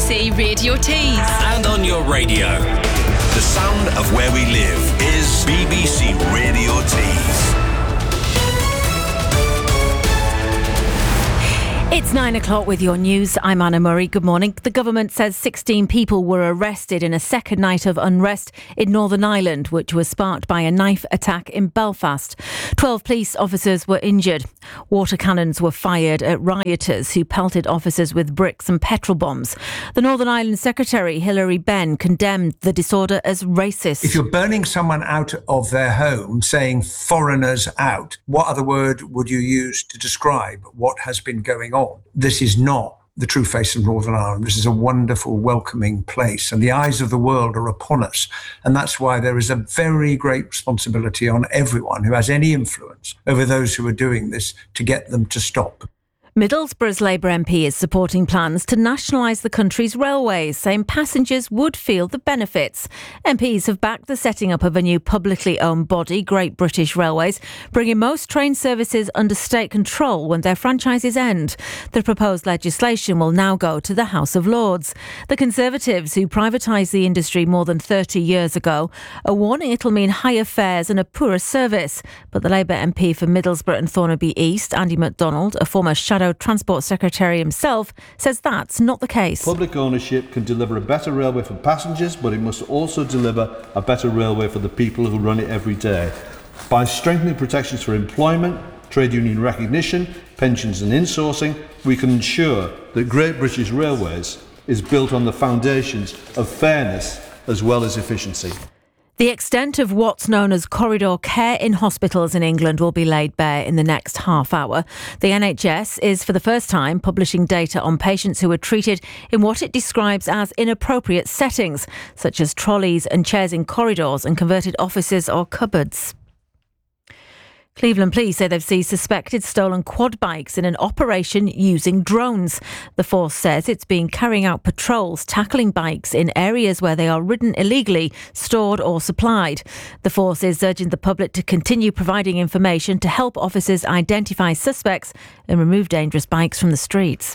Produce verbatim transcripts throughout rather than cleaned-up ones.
C Radio Tees. And on your radio. The sound of where we live is B B C Radio Tees. It's nine o'clock with your news. I'm Anna Murray. Good morning. The government says sixteen people were arrested in a second night of unrest in Northern Ireland, which was sparked by a knife attack in Belfast. twelve police officers were injured. Water cannons were fired at rioters who pelted officers with bricks and petrol bombs. The Northern Ireland Secretary, Hilary Benn, condemned the disorder as racist. If you're burning someone out of their home, saying foreigners out, what other word would you use to describe what has been going on? This is not the true face of Northern Ireland. This is a wonderful, welcoming place, and the eyes of the world are upon us. And that's why there is a very great responsibility on everyone who has any influence over those who are doing this to get them to stop. Middlesbrough's Labour M P is supporting plans to nationalise the country's railways, saying passengers would feel the benefits. M Ps have backed the setting up of a new publicly owned body, Great British Railways, bringing most train services under state control when their franchises end. The proposed legislation will now go to the House of Lords. The Conservatives, who privatised the industry more than thirty years ago, are warning it'll mean higher fares and a poorer service. But the Labour M P for Middlesbrough and Thornaby East, Andy MacDonald, a former Shadow Transport Secretary himself, says that's not the case. Public ownership can deliver a better railway for passengers, but it must also deliver a better railway for the people who run it every day. By strengthening protections for employment, trade union recognition, pensions and insourcing, we can ensure that Great British Railways is built on the foundations of fairness as well as efficiency. The extent of what's known as corridor care in hospitals in England will be laid bare in the next half hour. The N H S is for the first time publishing data on patients who were treated in what it describes as inappropriate settings, such as trolleys and chairs in corridors and converted offices or cupboards. Cleveland police say they've seized suspected stolen quad bikes in an operation using drones. The force says it's been carrying out patrols tackling bikes in areas where they are ridden illegally, stored or supplied. The force is urging the public to continue providing information to help officers identify suspects and remove dangerous bikes from the streets.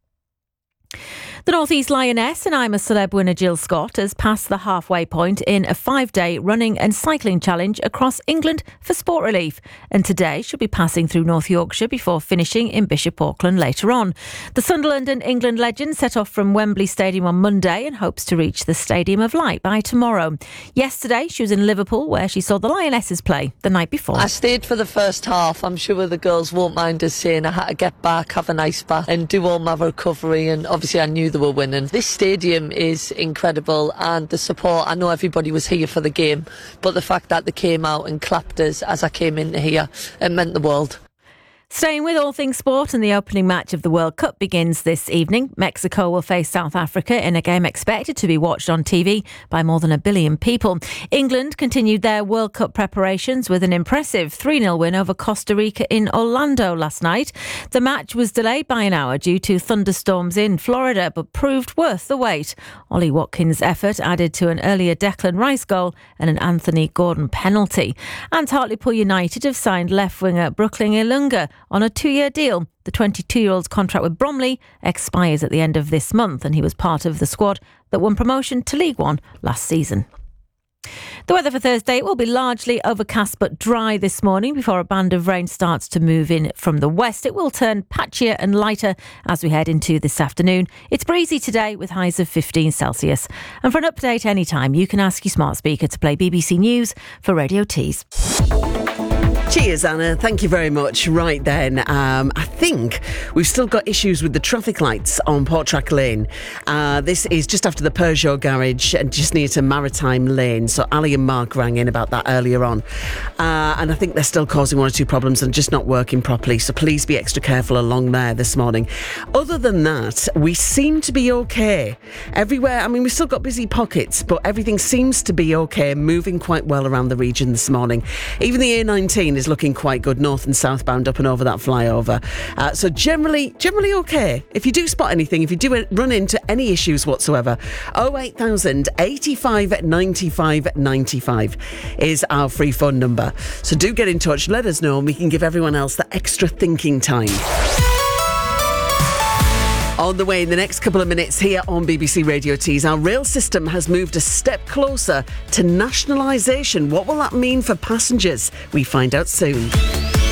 The North East Lioness and I'm a Celeb winner Jill Scott has passed the halfway point in a five-day running and cycling challenge across England for sport relief. And today she'll be passing through North Yorkshire before finishing in Bishop Auckland later on. The Sunderland and England legend set off from Wembley Stadium on Monday and hopes to reach the Stadium of Light by tomorrow. Yesterday she was in Liverpool where she saw the Lionesses play the night before. I stayed for the first half. I'm sure the girls won't mind us saying I had to get back, have an ice bath and do all my recovery, and obviously I knew they were winning. This stadium is incredible, and the support, I know everybody was here for the game, but the fact that they came out and clapped us as I came in here, it meant the world. Staying with all things sport, and the opening match of the World Cup begins this evening. Mexico will face South Africa in a game expected to be watched on T V by more than a billion people. England continued their World Cup preparations with an impressive three nil win over Costa Rica in Orlando last night. The match was delayed by an hour due to thunderstorms in Florida, but proved worth the wait. Ollie Watkins' effort added to an earlier Declan Rice goal and an Anthony Gordon penalty. And Hartlepool United have signed left winger Brooklyn Ilunga on a two-year deal. The twenty-two-year-old's contract with Bromley expires at the end of this month, and he was part of the squad that won promotion to League One last season. The weather for Thursday will be largely overcast but dry this morning before a band of rain starts to move in from the west. It will turn patchier and lighter as we head into this afternoon. It's breezy today with highs of fifteen Celsius. And for an update anytime, you can ask your smart speaker to play B B C News for Radio Tees. Cheers, Anna. Thank you very much. Right then, um, I think we've still got issues with the traffic lights on Portrack Lane. Uh, this is just after the Peugeot garage and just near to Maritime Lane. So Ali and Mark rang in about that earlier on. Uh, and I think they're still causing one or two problems and just not working properly. So please be extra careful along there this morning. Other than that, we seem to be okay. Everywhere, I mean, we've still got busy pockets, but everything seems to be okay, moving quite well around the region this morning. Even the A nineteen is looking quite good, north and southbound up and over that flyover. Uh, so generally, generally okay. If you do spot anything, if you do run into any issues whatsoever, oh eight thousand, eighty-five, ninety-five, ninety-five is our free phone number. So do get in touch, let us know, and we can give everyone else that extra thinking time. On the way in the next couple of minutes here on B B C Radio Tees, our rail system has moved a step closer to nationalisation. What will that mean for passengers? We find out soon.